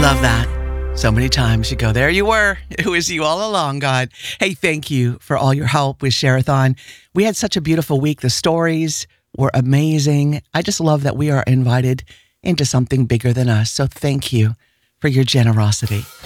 love that. So many times you go, there you were. It was you all along, God. Hey, thank you for all your help with Share-a-thon. We had such a beautiful week. The stories were amazing. I just love that we are invited into something bigger than us. So thank you for your generosity.